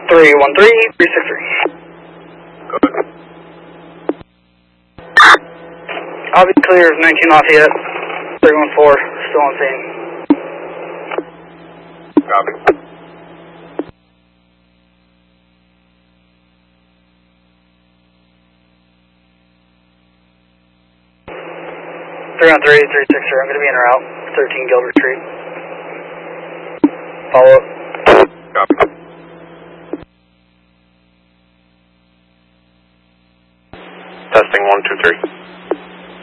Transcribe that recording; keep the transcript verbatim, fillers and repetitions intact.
three one three, three six three. Good. I'll be clear of nineteen Lafayette. three one four, still on scene. Copy. three one three, three six three, I'm going to be in route, thirteen Gilbert Street. Follow up. Copy. Testing one two three.